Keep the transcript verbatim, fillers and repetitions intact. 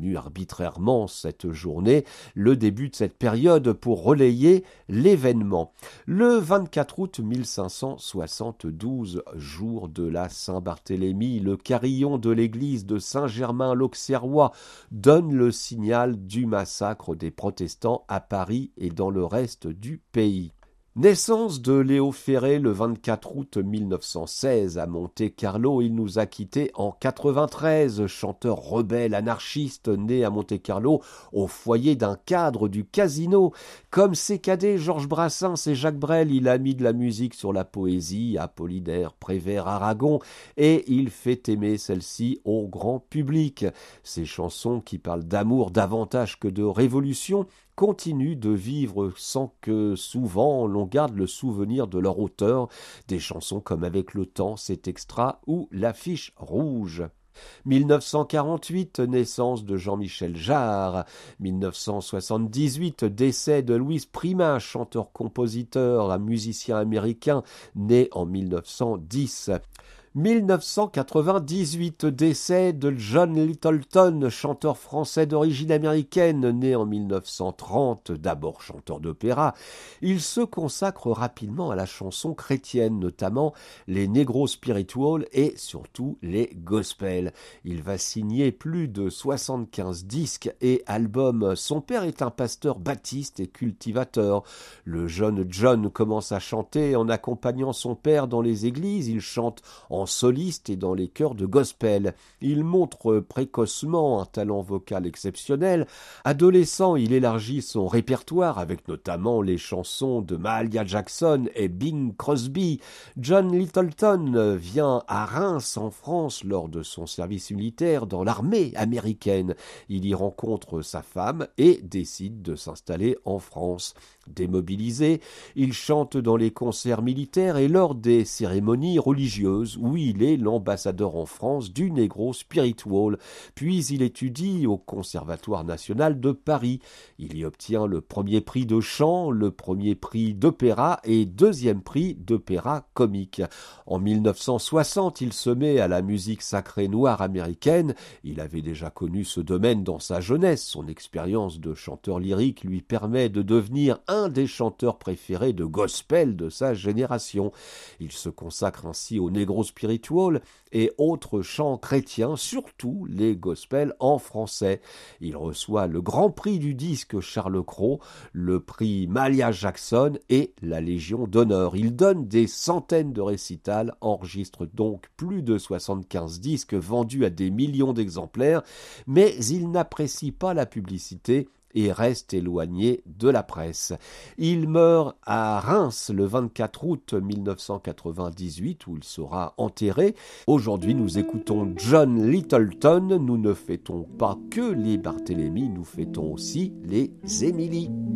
retenu arbitrairement cette journée, le début de cette période pour relayer l'événement. Le vingt-quatre août mille cinq cent soixante-douze, jour de la Saint-Barthélemy, le carillon de l'église de Saint-Germain-l'Auxerrois donne le signal du massacre des protestants à Paris et dans le reste du pays. Naissance de Léo Ferré le vingt-quatre août mille neuf cent seize à Monte-Carlo. Il nous a quittés en quatre-vingt-treize, chanteur rebelle anarchiste né à Monte-Carlo au foyer d'un cadre du Casino. Comme ses cadets Georges Brassens et Jacques Brel, il a mis de la musique sur la poésie, Apollinaire, Prévert, Aragon, et il fait aimer celle-ci au grand public. Ses chansons qui parlent d'amour davantage que de révolution continuent de vivre sans que souvent l'on garde le souvenir de leur auteur, des chansons comme Avec le temps, C'est extra ou L'affiche rouge. mille neuf cent quarante-huit, naissance de Jean-Michel Jarre. mille neuf cent soixante-dix-huit, décès de Louis Prima, chanteur-compositeur, un musicien américain né en mille neuf cent dix. mille neuf cent quatre-vingt-dix-huit, décès de John Littleton, chanteur français d'origine américaine, né en mille neuf cent trente, d'abord chanteur d'opéra. Il se consacre rapidement à la chanson chrétienne, notamment les Negro Spirituals et surtout les gospels. Il va signer plus de soixante-quinze disques et albums. Son père est un pasteur baptiste et cultivateur. Le jeune John commence à chanter en accompagnant son père dans les églises. Il chante en en soliste et dans les chœurs de gospel. Il montre précocement un talent vocal exceptionnel. Adolescent, il élargit son répertoire avec notamment les chansons de Mahalia Jackson et Bing Crosby. John Littleton vient à Reims en France lors de son service militaire dans l'armée américaine. Il y rencontre sa femme et décide de s'installer en France. Démobilisé, il chante dans les concerts militaires et lors des cérémonies religieuses où il est l'ambassadeur en France du Negro Spiritual. Puis il étudie au Conservatoire national de Paris. Il y obtient le premier prix de chant, le premier prix d'opéra et deuxième prix d'opéra comique. En mille neuf cent soixante, il se met à la musique sacrée noire américaine. Il avait déjà connu ce domaine dans sa jeunesse. Son expérience de chanteur lyrique lui permet de devenir un des chanteurs préférés de gospel de sa génération. Il se consacre ainsi au Negro Spiritual et autres chants chrétiens, surtout les gospels en français. Il reçoit le Grand Prix du disque Charles Cros, le prix Mahalia Jackson et la Légion d'honneur. Il donne des centaines de récitals, enregistre donc plus de soixante-quinze disques vendus à des millions d'exemplaires, mais il n'apprécie pas la publicité et reste éloigné de la presse. Il meurt à Reims le vingt-quatre août mille neuf cent quatre-vingt-dix-huit où il sera enterré. Aujourd'hui, nous écoutons John Littleton. Nous ne fêtons pas que les Barthélemy, nous fêtons aussi les Émilie.